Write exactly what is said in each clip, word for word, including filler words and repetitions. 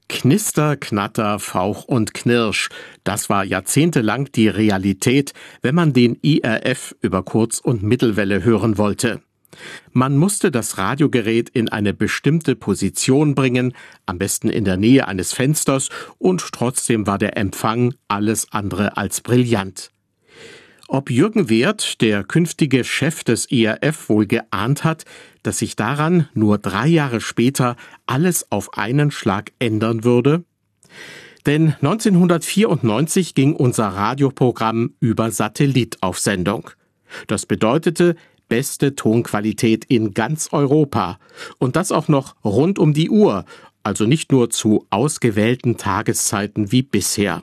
Knister, Knatter, Fauch und Knirsch. Das war jahrzehntelang die Realität, wenn man den I R F über Kurz- und Mittelwelle hören wollte. Man musste das Radiogerät in eine bestimmte Position bringen, am besten in der Nähe eines Fensters, und trotzdem war der Empfang alles andere als brillant. Ob Jürgen Wehrt, der künftige Chef des I R F, wohl geahnt hat, dass sich daran nur drei Jahre später alles auf einen Schlag ändern würde? Denn neunzehnhundertvierundneunzig ging unser Radioprogramm über Satellit auf Sendung. Das bedeutete beste Tonqualität in ganz Europa. Und das auch noch rund um die Uhr, also nicht nur zu ausgewählten Tageszeiten wie bisher.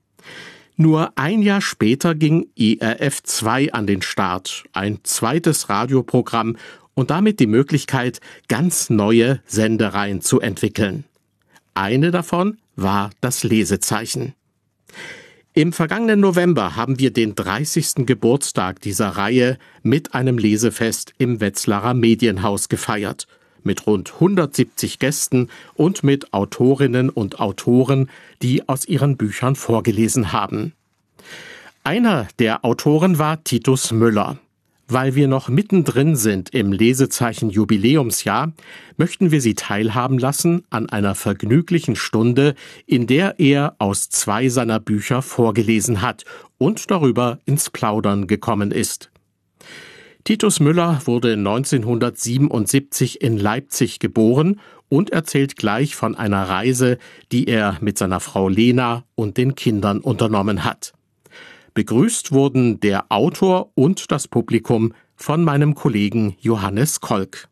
Nur ein Jahr später ging I R F zwei an den Start, ein zweites Radioprogramm und damit die Möglichkeit, ganz neue Sendereien zu entwickeln. Eine davon war das Lesezeichen. Im vergangenen November haben wir den dreißigsten Geburtstag dieser Reihe mit einem Lesefest im Wetzlarer Medienhaus gefeiert. Mit rund hundertsiebzig Gästen und mit Autorinnen und Autoren, die aus ihren Büchern vorgelesen haben. Einer der Autoren war Titus Müller. Weil wir noch mittendrin sind im Lesezeichen-Jubiläumsjahr, möchten wir Sie teilhaben lassen an einer vergnüglichen Stunde, in der er aus zwei seiner Bücher vorgelesen hat und darüber ins Plaudern gekommen ist. Titus Müller wurde neunzehnhundertsiebenundsiebzig in Leipzig geboren und erzählt gleich von einer Reise, die er mit seiner Frau Lena und den Kindern unternommen hat. Begrüßt wurden der Autor und das Publikum von meinem Kollegen Johannes Kolk.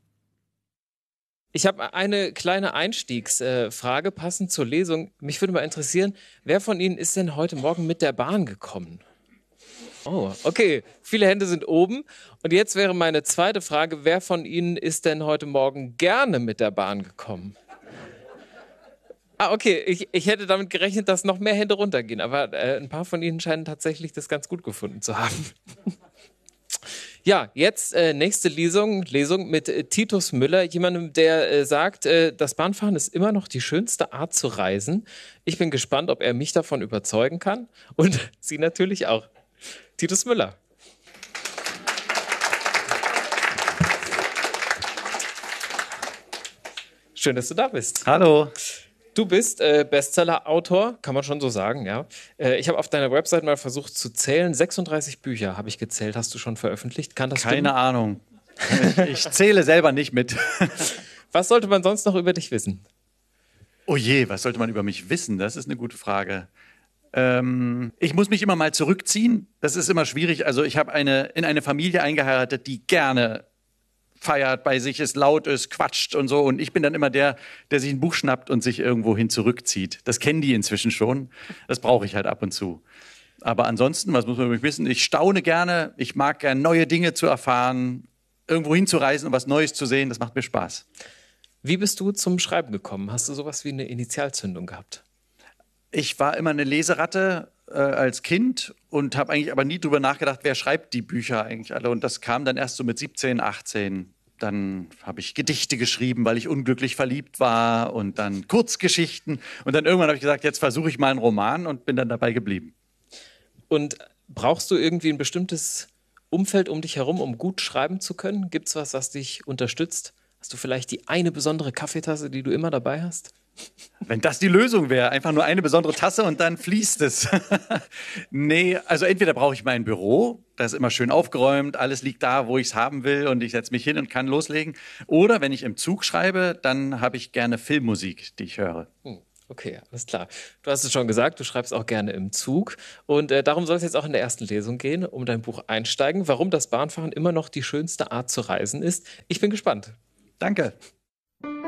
Ich habe eine kleine Einstiegsfrage passend zur Lesung. Mich würde mal interessieren, wer von Ihnen ist denn heute Morgen mit der Bahn gekommen? Oh, okay. Viele Hände sind oben. Und jetzt wäre meine zweite Frage, wer von Ihnen ist denn heute Morgen gerne mit der Bahn gekommen? Ah, okay. Ich, ich hätte damit gerechnet, dass noch mehr Hände runtergehen. Aber äh, ein paar von Ihnen scheinen tatsächlich das ganz gut gefunden zu haben. Ja, jetzt äh, nächste Lesung, Lesung mit äh, Titus Müller, jemandem, der äh, sagt, äh, das Bahnfahren ist immer noch die schönste Art zu reisen. Ich bin gespannt, ob er mich davon überzeugen kann und Sie natürlich auch. Titus Müller. Schön, dass du da bist. Hallo. Du bist äh, Bestseller-Autor, kann man schon so sagen, ja. Äh, ich habe auf deiner Website mal versucht zu zählen. sechsunddreißig Bücher habe ich gezählt, hast du schon veröffentlicht. Kann das Keine stimmen? Ahnung. Ich, ich zähle selber nicht mit. Was sollte man sonst noch über dich wissen? Oh je, was sollte man über mich wissen? Das ist eine gute Frage. Ähm, ich muss mich immer mal zurückziehen. Das ist immer schwierig. Also ich habe eine, in eine Familie eingeheiratet, die gerne feiert, bei sich ist, laut ist, quatscht und so. Und ich bin dann immer der, der sich ein Buch schnappt und sich irgendwo hin zurückzieht. Das kennen die inzwischen schon. Das brauche ich halt ab und zu. Aber ansonsten, was muss man über mich wissen? Ich staune gerne. Ich mag gerne neue Dinge zu erfahren, irgendwo hinzureisen und was Neues zu sehen. Das macht mir Spaß. Wie bist du zum Schreiben gekommen? Hast du sowas wie eine Initialzündung gehabt? Ich war immer eine Leseratte äh, als Kind und habe eigentlich aber nie drüber nachgedacht, wer schreibt die Bücher eigentlich alle. Und das kam dann erst so mit siebzehn, achtzehn. Dann habe ich Gedichte geschrieben, weil ich unglücklich verliebt war, und dann Kurzgeschichten. Und dann irgendwann habe ich gesagt, jetzt versuche ich mal einen Roman, und bin dann dabei geblieben. Und brauchst du irgendwie ein bestimmtes Umfeld um dich herum, um gut schreiben zu können? Gibt es was, was dich unterstützt? Hast du vielleicht die eine besondere Kaffeetasse, die du immer dabei hast? Wenn das die Lösung wäre, einfach nur eine besondere Tasse und dann fließt es. Nee, also entweder brauche ich mein Büro, das ist immer schön aufgeräumt, alles liegt da, wo ich es haben will, und ich setze mich hin und kann loslegen. Oder wenn ich im Zug schreibe, dann habe ich gerne Filmmusik, die ich höre. Hm, okay, alles klar. Du hast es schon gesagt, du schreibst auch gerne im Zug. Und äh, darum soll es jetzt auch in der ersten Lesung gehen, um dein Buch einsteigen, warum das Bahnfahren immer noch die schönste Art zu reisen ist. Ich bin gespannt. Danke.